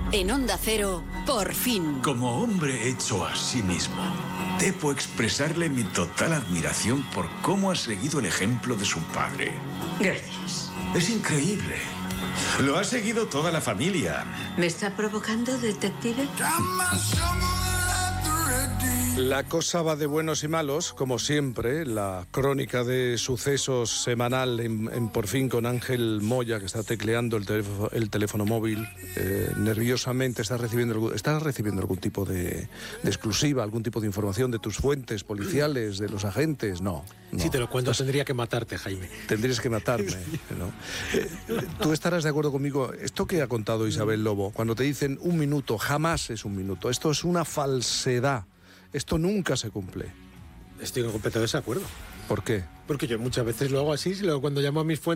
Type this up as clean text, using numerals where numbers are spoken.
En Onda Cero, por fin. Como hombre hecho a sí mismo, debo expresarle mi total admiración por cómo ha seguido el ejemplo de su padre. Gracias. Es increíble. Lo ha seguido toda la familia. ¿Me está provocando, detective? La cosa va de buenos y malos, como siempre. La crónica de sucesos semanal en Por Fin con Ángel Moya, que está tecleando el teléfono móvil nerviosamente. ¿Estás recibiendo algún tipo de exclusiva, algún tipo de información de tus fuentes policiales, de los agentes? No. Si te lo cuento, tendría que matarte, Jaime. Tendrías que matarme, ¿no? Tú estarás de acuerdo conmigo. Esto que ha contado Isabel Lobo, cuando te dicen un minuto, jamás es un minuto. Esto es una falsedad. Esto nunca se cumple. Estoy en completo desacuerdo. ¿Por qué? Porque yo muchas veces lo hago así, luego cuando llamo a mis fuentes